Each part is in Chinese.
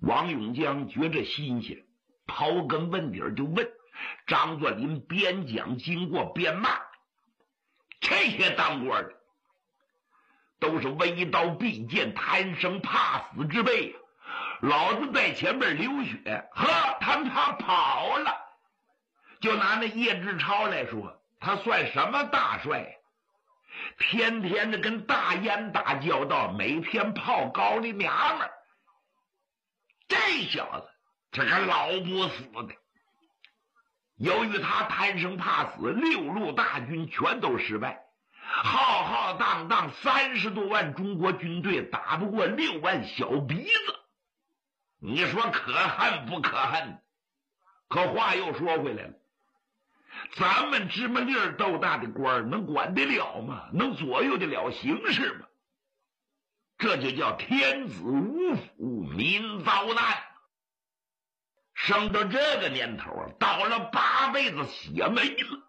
王永江觉着新鲜，刨根问底就问张作霖，边讲经过边骂：这些当官的都是为刀必剑、贪生怕死之辈呀！老子在前面流血，他们怕跑了。就拿那叶志超来说，他算什么大帅呀？天天的跟大烟打交道，每天泡高的娘们儿。这小子这个老不死的，由于他贪生怕死，6路大军全都失败，浩浩荡荡30多万中国军队打不过6万小鼻子。你说可恨不可恨？可话又说回来了，咱们芝麻粒儿豆大的官能管得了吗？能左右得了形势吗？这就叫天子无福，民遭难。生到这个年头啊，倒了8辈子血霉了。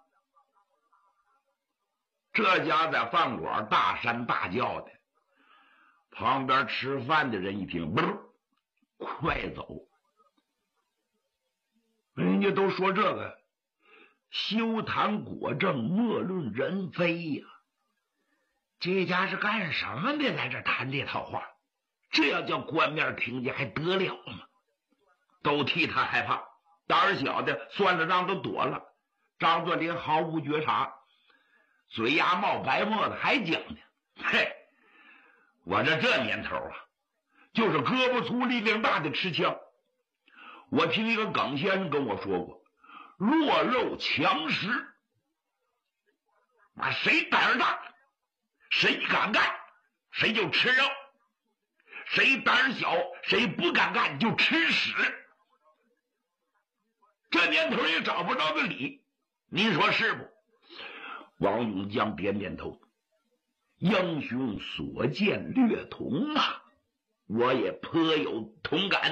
这家在饭馆大山大叫的，旁边吃饭的人一听，不，快走！人家都说这个修谈果正，莫论人非呀。这家是干什么的，在这谈这套话？这要叫官面听见还得了吗？都替他害怕，胆儿小的算了账都躲了。张作霖毫无觉察，嘴牙冒白沫子，还讲呢：嘿，我这年头啊，就是胳膊粗力量大的吃枪。我听一个耿先生跟我说过，弱肉强食，谁胆儿大谁敢干谁就吃肉，谁胆儿小谁不敢干就吃屎。这年头也找不着个理，您说是不？王永江点点头，英雄所见略同啊，我也颇有同感。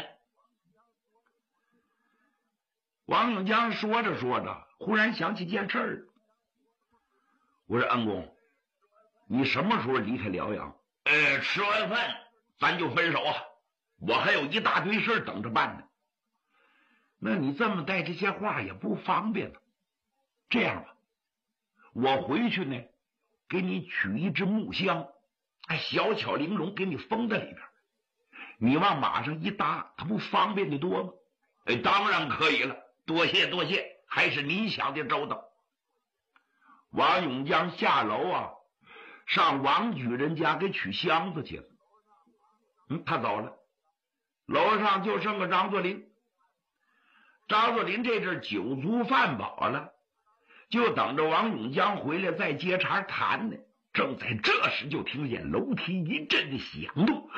王永江说着说着，忽然想起件事儿。我说恩公，你什么时候离开辽阳？吃完饭咱就分手啊，我还有一大堆事等着办呢。那你这么带这些话也不方便了。这样吧，我回去呢，给你取一只木箱，小巧玲珑，给你封在里边，你往马上一搭，它不方便的多吗？当然可以了，多谢多谢，还是您想的周到。王永江下楼啊，上王举人家给取箱子去了。他走了，楼上就剩个张作霖。张作霖这阵酒足饭饱了，就等着王永江回来再接茬谈呢。正在这时，就听见楼梯一阵的响动，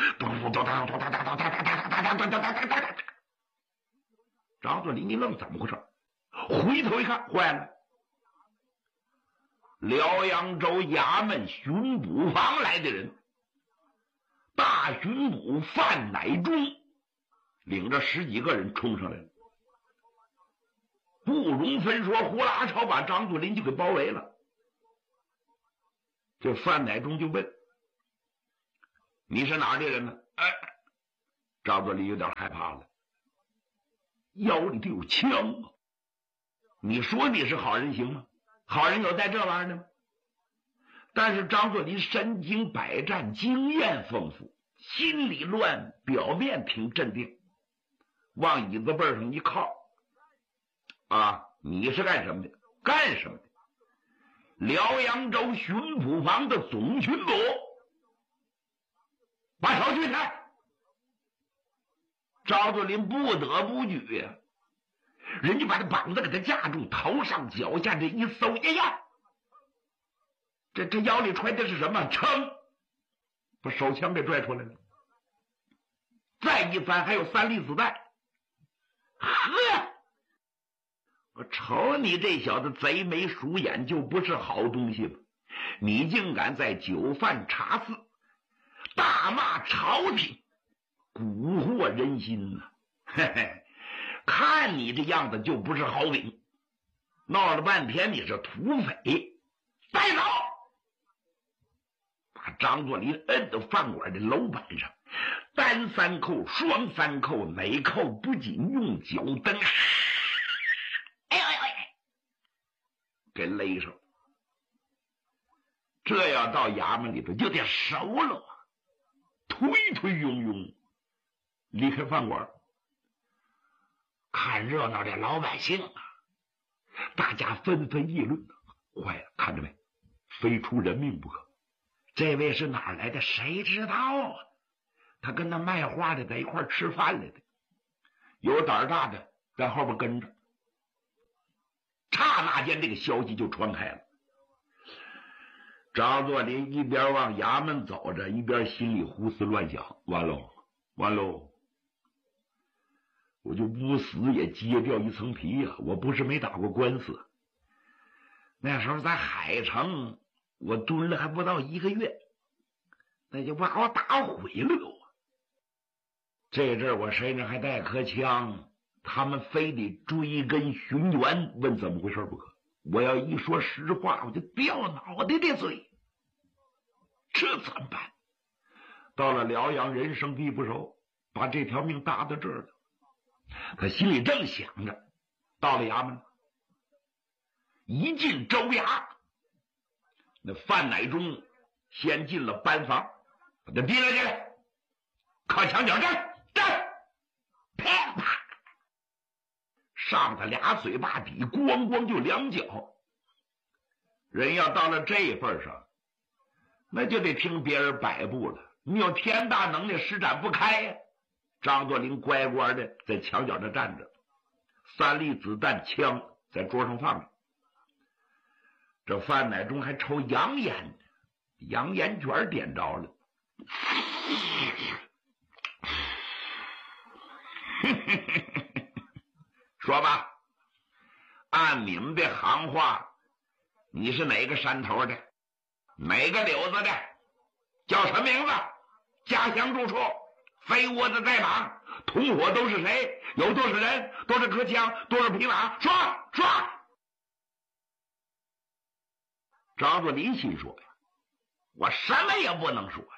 张作霖一愣，怎么回事？回头一看，坏了，辽阳州衙门巡捕房来的人，大巡捕范乃忠领着10几个人冲上来了，不容分说，呼啦朝把张作霖就给包围了。这范乃忠就问：你是哪儿的人呢？张作霖有点害怕了，腰里头有枪啊！你说你是好人行吗？好人有带这玩意儿的吗？但是张作霖身经百战，经验丰富，心里乱，表面挺镇定，往椅子背上一靠。你是干什么的？干什么的？辽阳州巡捕房的总巡捕。把手举起来。张作霖不得不举呀，人家把他膀子给他架住，头上脚下这一搜，这腰里揣的是什么？撑，把手枪给拽出来了。再一翻，还有3粒子弹。我瞅你这小子贼眉鼠眼，就不是好东西吧？你竟敢在酒饭茶肆大骂朝廷，蛊惑人心呐！看你这样子就不是好饼。闹了半天你是土匪，带走！把张作霖摁到饭馆的楼板上， 单三扣、双三扣，哪扣不仅用脚蹬，哎呦哎呦，给勒上。这要到衙门里头就得收了，推推拥拥离开饭馆。看热闹的老百姓啊，大家纷纷议论：坏了，看着没，非出人命不可。这位是哪儿来的？谁知道啊？他跟那卖花的在一块吃饭来的，有胆大的在后边跟着。刹那间，这个消息就传开了。张作霖一边往衙门走着，一边心里胡思乱想：完喽，完喽！我就不死也揭掉一层皮呀！我不是没打过官司，那时候在海城，我蹲了还不到1个月，那就把我打毁了都。这阵儿我身上还带颗枪，他们非得追根寻源，问怎么回事不可。我要一说实话，我就掉脑袋的罪，这怎么办？到了辽阳，人生地不熟，把这条命搭到这儿了。他心里正想着，到了衙门，一进州衙，那范乃忠先进了班房，把他逼了进来，靠墙角站，啪啪，上他俩嘴巴底，咣咣就2脚。人要到了这份上，那就得听别人摆布了。你有天大能耐，施展不开呀。张作霖乖乖的在墙角这站着，3粒子弹枪在桌上放着。这范乃忠还抽洋烟呢，洋烟卷点着了。说吧，按你们的行话，你是哪个山头的，哪个柳子的，叫什么名字，家乡住处，飞窝子在哪，同伙都是谁，有多少人，多少颗枪，多少匹马，说。张作霖心说呀，我什么也不能说呀，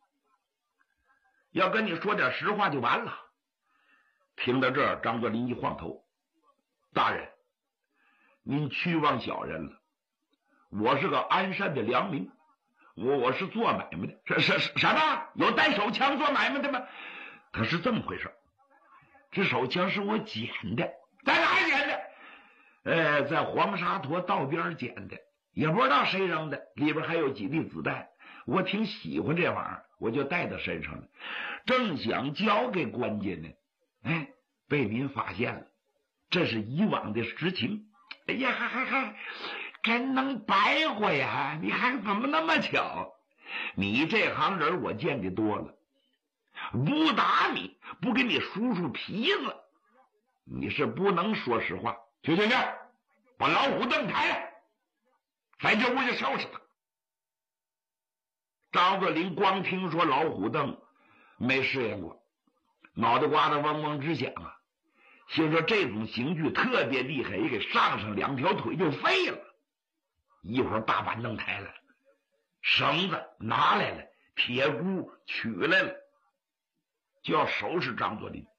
要跟你说点实话就完了。听到这儿，张作霖一晃头：大人，您屈枉小人了，我是个安善的良民，我是做买卖的。什么？有带手枪做买卖的吗？他是这么回事，这手枪是我捡的。在哪儿捡的？在黄沙坨道边捡的，也不知道谁扔的，里边还有几粒子弹，我挺喜欢这玩意儿，我就带到身上了，正想交给官家呢，被您发现了，这是以往的实情。哎呀，还真能白活呀！你看怎么那么巧？你这行人我见的多了，不打你，不给你数皮子，你是不能说实话。去，把老虎凳抬来，在这屋就收拾他。张作霖光听说老虎凳没试验过，脑袋瓜子嗡嗡直响啊，心说这种刑具特别厉害，也给上2条腿就废了。一会儿把板凳抬来了，绳子拿来了，铁箍取来了，就要收拾张作霖。